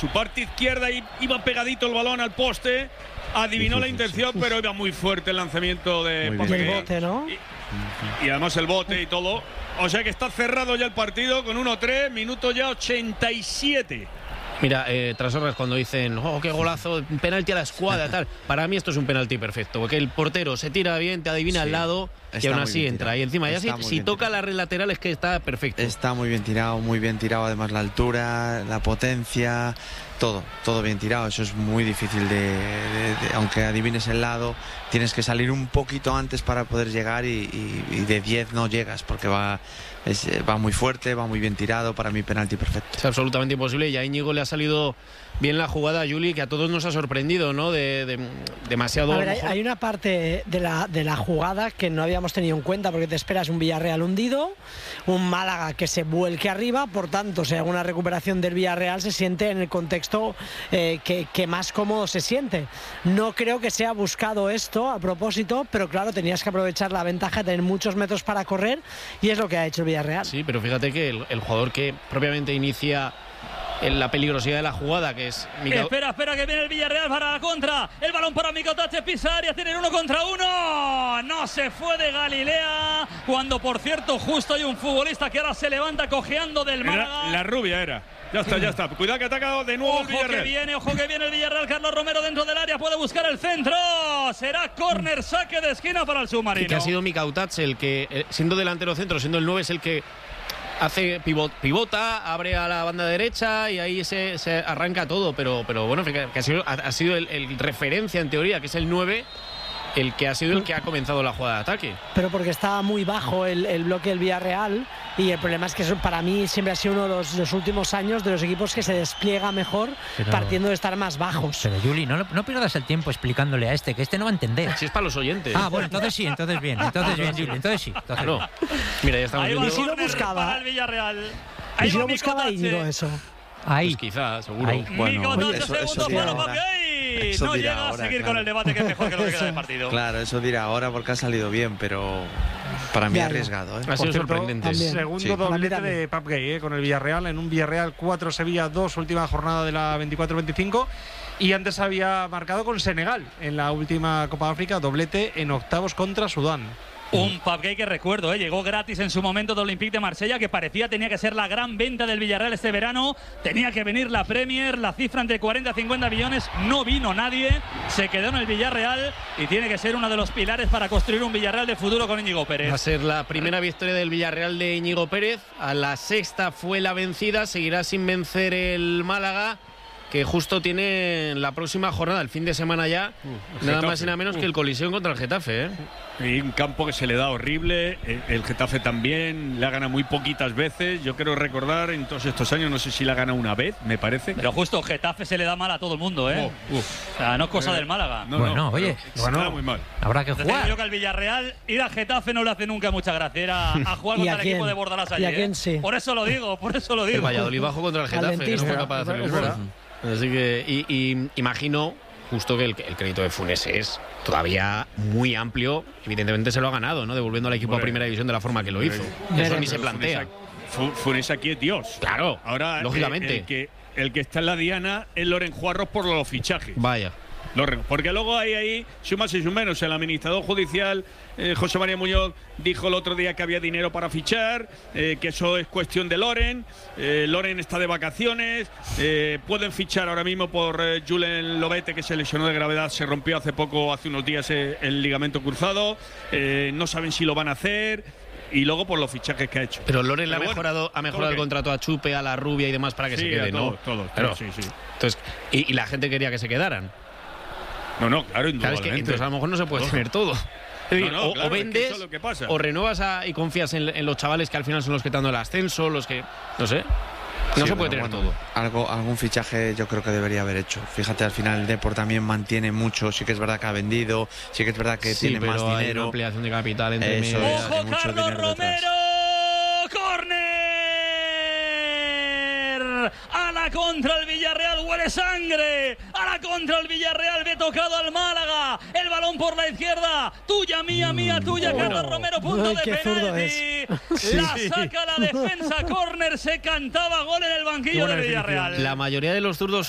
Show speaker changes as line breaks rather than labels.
su parte izquierda y iba pegadito el balón al poste. Adivinó la intención, pero iba muy fuerte el lanzamiento de
Muy
Pop
bien.
Gay.
El bote, ¿no?
Y además el bote y todo. O sea que está cerrado ya el partido con 1-3, minuto ya 87.
Mira, tras horas cuando dicen, oh, qué golazo, penalti a la escuadra, tal. Para mí esto es un penalti perfecto, porque el portero se tira bien, te adivina al lado y aún así entra. Y encima, ya si toca la red lateral es que está perfecto.
Está muy bien tirado, además la altura, la potencia, todo bien tirado. Eso es muy difícil aunque adivines el lado, tienes que salir un poquito antes para poder llegar y de 10 no llegas, porque va muy fuerte, va muy bien tirado. Para mí penalti perfecto.
Es absolutamente imposible y a Íñigo le ha salido bien la jugada, Juli, que a todos nos ha sorprendido, ¿no? Demasiado.
A ver, hay una parte de la jugada que no habíamos tenido en cuenta, porque te esperas un Villarreal hundido, un Málaga que se vuelque arriba, por tanto, si hay alguna recuperación del Villarreal se siente en el contexto que más cómodo se siente. No creo que sea buscado esto a propósito, pero claro, tenías que aprovechar la ventaja de tener muchos metros para correr y es lo que ha hecho el Villarreal.
Sí, pero fíjate que el jugador que propiamente inicia en la peligrosidad de la jugada, que es
Espera, que viene el Villarreal para la contra. El balón para Micotache, pisa área, tienen 1 contra 1. No se fue de Galilea, cuando por cierto justo hay un futbolista que ahora se levanta cojeando del Málaga.
La rubia era. Ya está. Cuidado que ataca de nuevo el Villarreal.
Ojo que viene el Villarreal. Carlos Romero dentro del área, puede buscar el centro. Será córner, saque de esquina para el submarino.
Que ha sido Micotache el que, siendo delantero centro, siendo el 9, es el que hace pivota, abre a la banda derecha y ahí se arranca todo, pero bueno, que ha sido el referencia en teoría, que es el 9, el que ha sido el que ha comenzado la jugada de ataque.
Pero porque estaba muy bajo el bloque del Villarreal, y el problema es que eso, para mí siempre ha sido uno de los últimos años de los equipos que se despliega mejor partiendo de estar más bajos.
Pero Juli, no pierdas el tiempo explicándole a que este no va a entender.
Si es para los oyentes.
Ah, bueno, entonces bien, Juli, entonces sí.
Claro. Mira, ya estamos viendo.
Y si lo buscaba
para el Villarreal.
Y si lo buscaba Íñigo, eso.
Ahí.
Pues quizás, seguro.
Ahí.
Bueno,
eso
dirá
para
eso
no
dirá
llega
ahora,
a seguir
claro.
con el debate, que es mejor que lo que queda de partido.
Claro, eso dirá ahora porque ha salido bien, pero para mí arriesgado.
Ha sido sorprendente.
también.
Segundo doblete de Pap Gay con el Villarreal, en un Villarreal 4, Sevilla 2, última jornada de la 24-25. Y antes había marcado con Senegal en la última Copa de África, doblete en octavos contra Sudán.
Un Pap Gay que recuerdo, llegó gratis en su momento de Olympique de Marsella, que parecía tenía que ser la gran venta del Villarreal este verano. Tenía que venir la Premier, la cifra entre 40 y 50 millones. No vino nadie, se quedó en el Villarreal y tiene que ser uno de los pilares para construir un Villarreal de futuro con Íñigo Pérez.
Va a ser la primera victoria del Villarreal de Íñigo Pérez. A la sexta fue la vencida, seguirá sin vencer el Málaga, que justo tiene la próxima jornada, el fin de semana ya, nada
Getafe.
más y nada menos que el Coliseum contra el Getafe, ¿eh?
Y un campo que se le da horrible. El Getafe también le ha ganado muy poquitas veces. Yo quiero recordar en todos estos años, no sé si la ha ganado una vez, me parece.
Pero justo Getafe se le da mal a todo el mundo, ¿eh? O sea, no es cosa del Málaga.
Oye,
se le da muy mal.
habrá que
Te digo
jugar.
yo que al Villarreal ir a Getafe no le hace nunca mucha gracia. Era a jugar contra el equipo de Bordalás allí.
¿Y a quién sí?
Por eso lo digo.
El Valladolid bajo contra el Getafe, que no fue capaz de hacer el gol. Así que, y imagino justo que el crédito de Funes es todavía muy amplio. Evidentemente se lo ha ganado, ¿no? Devolviendo al equipo a primera división de la forma que lo hizo. Eso ni se plantea.
Funes aquí es Dios.
Claro,
ahora
lógicamente.
El que está en la diana es Loren Juarros por los fichajes.
Vaya.
Porque luego hay ahí sumas y menos. El administrador judicial José María Muñoz dijo el otro día que había dinero para fichar, que eso es cuestión de Loren. Loren está de vacaciones, pueden fichar ahora mismo por Julen Lobete, que se lesionó de gravedad, se rompió hace unos días el ligamento cruzado. No saben si lo van a hacer. Y luego por los fichajes que ha hecho.
Pero Loren le ha mejorado el contrato a Chupe, a la Rubia y demás para que se quede, ¿no?
Todo, sí.
Entonces, y la gente quería que se quedaran.
No, claro, indudablemente.
Entonces a lo mejor no se puede tener todo. Es decir,
claro,
o vendes,
es que eso es lo que pasa.
o renuevas y confías en los chavales que al final son los que te dan el ascenso, los que, no sé. No se puede tener todo.
Algún fichaje yo creo que debería haber hecho. Fíjate, al final el Depor también mantiene mucho. Sí que es verdad que ha vendido, sí que es verdad que tiene más dinero.
Hay una ampliación de capital entre
Eso
medias.
es,
¡Ojo,
mucho
Carlos
dinero detrás.
Romero! ¡Córner! ¡A la contra el Villarreal! ¡Huele sangre! ¡A la contra el Villarreal! ¡Ve tocado al Málaga! ¡El balón por la izquierda! ¡Tuya, mía, tuya! Carlos Romero, punto de penalti. La saca la defensa, córner, se cantaba gol en el banquillo del Villarreal.
La mayoría de los zurdos